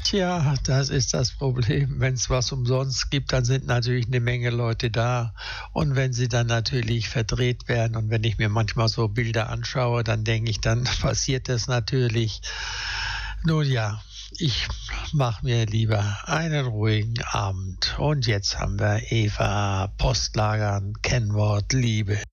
Tja, das ist das Problem. Wenn es was umsonst gibt, dann sind natürlich eine Menge Leute da. Und wenn sie dann natürlich verdreht werden und wenn ich mir manchmal so Bilder anschaue, dann denke ich, dann passiert das natürlich. Nun ja, ich mache mir lieber einen ruhigen Abend. Und jetzt haben wir Eva Postlagern, Kennwort Liebe.